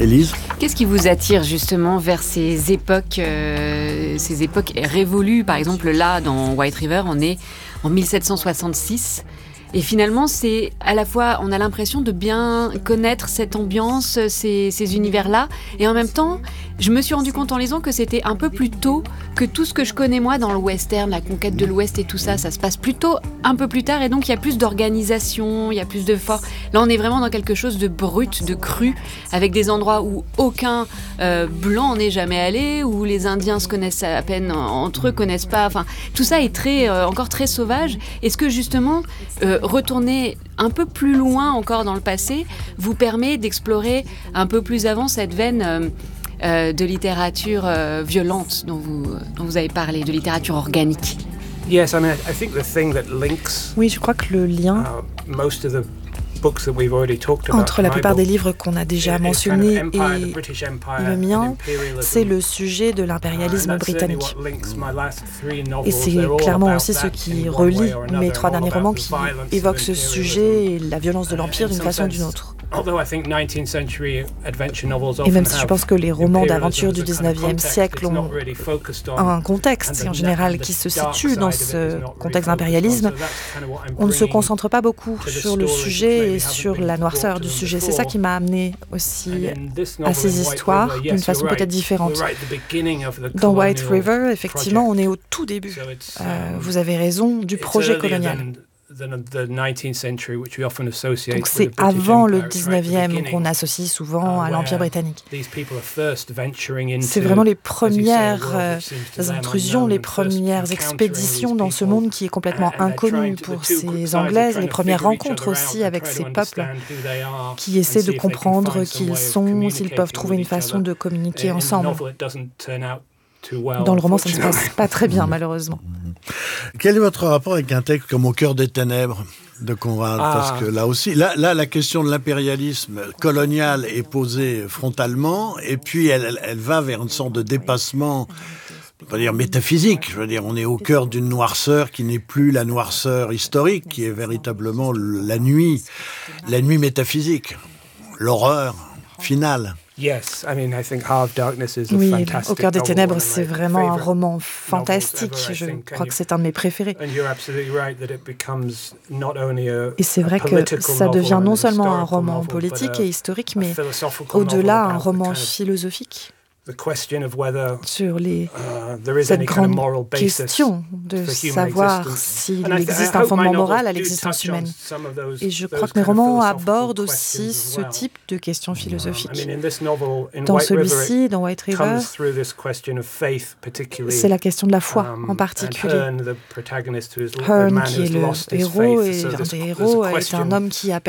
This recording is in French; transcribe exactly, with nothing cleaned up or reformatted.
Élise ? Qu'est-ce qui vous attire justement vers ces époques, euh, ces époques révolues ? Par exemple, là, dans White River, on est en mille sept cent soixante-six. Et finalement, c'est à la fois, on a l'impression de bien connaître cette ambiance, ces, ces univers-là. Et en même temps, je me suis rendu compte en lisant que c'était un peu plus tôt que tout ce que je connais moi dans le western, la conquête de l'Ouest et tout ça. Ça se passe plutôt un peu plus tard. Et donc, il y a plus d'organisation, il y a plus de force. Là, on est vraiment dans quelque chose de brut, de cru, avec des endroits où aucun euh, blanc n'est jamais allé, où les Indiens se connaissent à peine entre eux, connaissent pas. Enfin, tout ça est très, euh, encore très sauvage. Est-ce que justement... Euh, retourner un peu plus loin encore dans le passé vous permet d'explorer un peu plus avant cette veine euh, euh, de littérature euh, violente dont vous, dont vous avez parlé, de littérature organique. Yes, I mean, I think the thing that links, Oui, je crois que le lien uh, most of the books that we've already talked about, entre la plupart des livres qu'on a déjà mentionnés et le mien, c'est le sujet de l'impérialisme britannique. Et c'est clairement aussi ce qui relie mes trois derniers romans qui évoquent ce sujet et la violence de l'Empire d'une façon ou d'une autre. Et même si je pense que les romans d'aventure du dix-neuvième siècle ont un contexte, en général, qui se situe dans ce contexte d'impérialisme, on ne se concentre pas beaucoup sur le sujet et sur la noirceur du sujet. C'est ça qui m'a amené aussi à ces histoires d'une façon peut-être différente. Dans White River, effectivement, on est au tout début, euh, vous avez raison, du projet colonial. Donc c'est avant le dix-neuvième qu'on associe souvent à l'Empire britannique. C'est vraiment les premières euh, intrusions, les premières expéditions dans ce monde qui est complètement inconnu pour ces Anglaises, les premières rencontres aussi avec ces peuples qui essaient de comprendre qui ils sont, s'ils peuvent trouver une façon de communiquer ensemble. Dans le roman, ça ne se passe pas très bien, malheureusement. Quel est votre rapport avec un texte comme Au cœur des ténèbres de Conrad ? Ah. Parce que là aussi, là, là, la question de l'impérialisme colonial est posée frontalement, et puis elle, elle, elle va vers une sorte de dépassement, on va dire métaphysique. Je veux dire, on est au cœur d'une noirceur qui n'est plus la noirceur historique, qui est véritablement la nuit, la nuit métaphysique, l'horreur finale. Yes, I mean, I think Heart of Darkness is a oui, fantastic Au cœur des ténèbres, novel, c'est vraiment un roman fantastique. Je crois que c'est un de mes préférés. Et c'est vrai que ça devient non seulement un roman politique et historique, mais au-delà, un roman philosophique sur les, cette grande question de savoir s'il existe un fondement moral à l'existence humaine. Et je crois que mes romans abordent aussi ce type de questions philosophiques. Dans celui-ci, dans White River, c'est la question de la foi en particulier. Hearn, qui est le héros, et un des héros, est un homme qui appelle